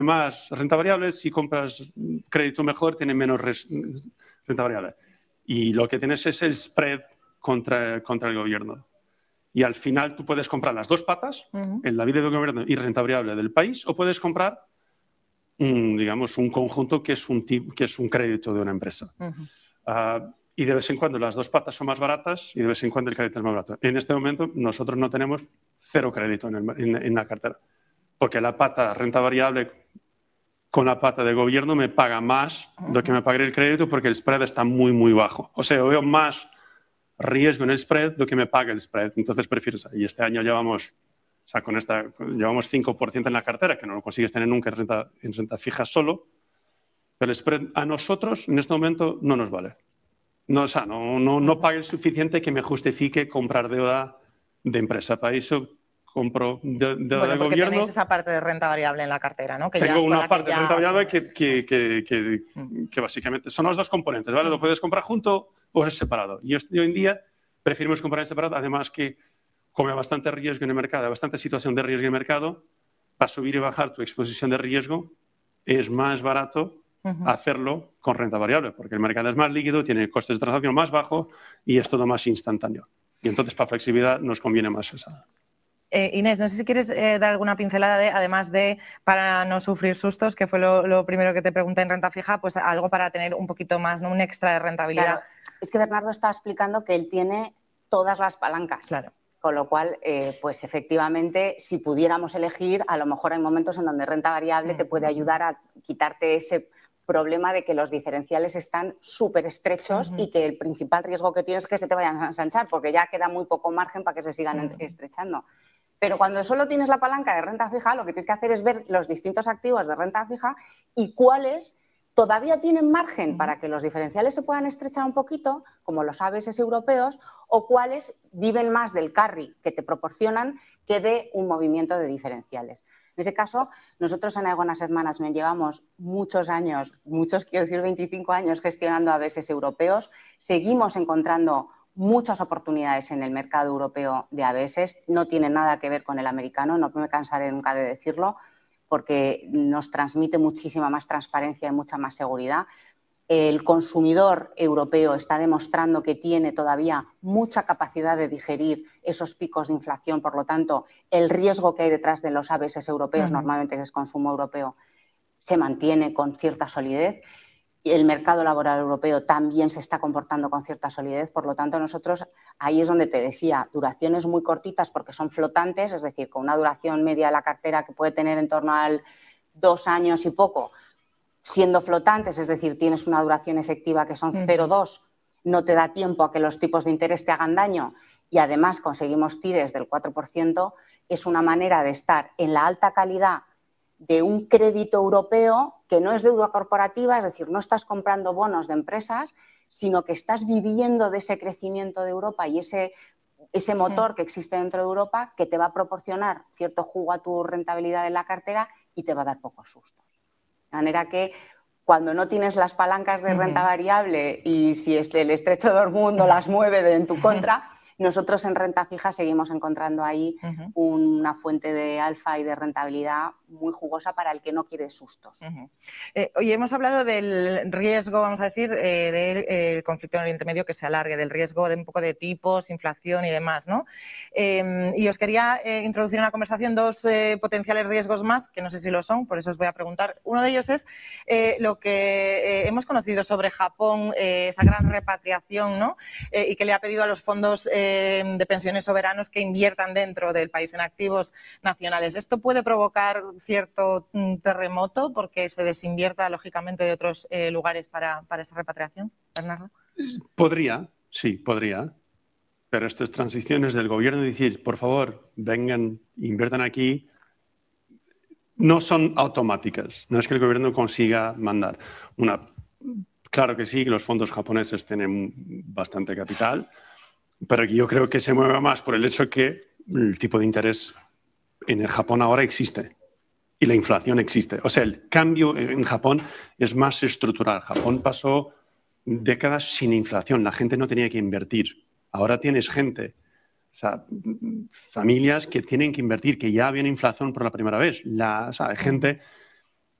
más renta variable, si compras crédito mejor, tiene menos renta variable. Y lo que tienes es el spread contra el gobierno. Y al final tú puedes comprar las dos patas, en la vida del gobierno y renta variable del país, o puedes comprar, digamos, un conjunto que es un crédito de una empresa. Y de vez en cuando las dos patas son más baratas y de vez en cuando el crédito es más barato. En este momento nosotros no tenemos cero crédito en la cartera, porque la pata renta variable con la pata de gobierno me paga más de lo que me pagaría el crédito porque el spread está muy, muy bajo. O sea, yo veo más riesgo en el spread de lo que me paga el spread. Entonces prefiero... Y este año llevamos, o sea, llevamos 5% en la cartera, que no lo consigues tener nunca en renta fija solo, pero el spread a nosotros en este momento no nos vale. No, o sea, no pague el suficiente que me justifique comprar deuda de empresa. Para eso compro deuda de gobierno. Porque tenéis esa parte de renta variable en la cartera, ¿no? Tengo una parte de renta variable que básicamente son los dos componentes, ¿vale? Lo puedes comprar junto o es separado. Y hoy en día preferimos comprar en separado, además que como hay bastante riesgo en el mercado, hay bastante situación de riesgo en el mercado, para subir y bajar tu exposición de riesgo es más barato hacerlo con renta variable, porque el mercado es más líquido, tiene costes de transacción más bajos y es todo más instantáneo. Y entonces para flexibilidad nos conviene más esa. Inés, no sé si quieres dar alguna pincelada además de para no sufrir sustos, que fue lo primero que te pregunté en renta fija, pues algo para tener un poquito más, ¿no? Un extra de rentabilidad. Claro. Es que Bernardo está explicando que él tiene todas las palancas. Claro. Con lo cual, pues efectivamente, si pudiéramos elegir, a lo mejor hay momentos en donde renta variable te puede ayudar a quitarte ese problema de que los diferenciales están súper estrechos y que el principal riesgo que tienes es que se te vayan a ensanchar, porque ya queda muy poco margen para que se sigan estrechando. Pero cuando solo tienes la palanca de renta fija, lo que tienes que hacer es ver los distintos activos de renta fija y cuáles todavía tienen margen para que los diferenciales se puedan estrechar un poquito, como los ABS europeos, o cuáles viven más del carry que te proporcionan que de un movimiento de diferenciales. En ese caso, nosotros en Aegon Asset Management llevamos muchos años, quiero decir 25 años gestionando ABS europeos, seguimos encontrando muchas oportunidades en el mercado europeo de ABS, no tiene nada que ver con el americano, no me cansaré nunca de decirlo, porque nos transmite muchísima más transparencia y mucha más seguridad. El consumidor europeo está demostrando que tiene todavía mucha capacidad de digerir esos picos de inflación, por lo tanto, el riesgo que hay detrás de los ABS europeos, normalmente que es consumo europeo, se mantiene con cierta solidez. El mercado laboral europeo también se está comportando con cierta solidez, por lo tanto nosotros, ahí es donde te decía, duraciones muy cortitas porque son flotantes, es decir, con una duración media de la cartera que puede tener en torno al 2 años y poco, siendo flotantes, es decir, tienes una duración efectiva que son 0,2, no te da tiempo a que los tipos de interés te hagan daño y además conseguimos tires del 4%, es una manera de estar en la alta calidad de un crédito europeo que no es deuda corporativa, es decir, no estás comprando bonos de empresas, sino que estás viviendo de ese crecimiento de Europa y ese motor que existe dentro de Europa que te va a proporcionar cierto jugo a tu rentabilidad en la cartera y te va a dar pocos sustos. De manera que cuando no tienes las palancas de renta variable y si el estrecho de Hormuz no las mueve en tu contra, nosotros en renta fija seguimos encontrando ahí una fuente de alfa y de rentabilidad muy jugosa para el que no quiere sustos. Oye, hemos hablado del riesgo, vamos a decir, del conflicto en Oriente Medio que se alargue, del riesgo de un poco de tipos, inflación y demás, ¿no? Y os quería introducir en la conversación dos potenciales riesgos más, que no sé si lo son, por eso os voy a preguntar. Uno de ellos es lo que hemos conocido sobre Japón, esa gran repatriación, ¿no? Y que le ha pedido a los fondos de pensiones soberanos que inviertan dentro del país en activos nacionales. ¿Esto puede provocar cierto terremoto porque se desinvierta lógicamente de otros lugares para esa repatriación, Bernardo? Podría, sí, podría. Pero estas transiciones del gobierno, decir, por favor, vengan, inviertan aquí, no son automáticas. No es que el gobierno consiga mandar Claro que sí, los fondos japoneses tienen bastante capital, pero yo creo que se mueve más por el hecho que el tipo de interés en el Japón ahora existe y la inflación existe. O sea, el cambio en Japón es más estructural. Japón pasó décadas sin inflación, la gente no tenía que invertir. Ahora tienes gente, o sea, familias que tienen que invertir, que ya había inflación por la primera vez. Hay gente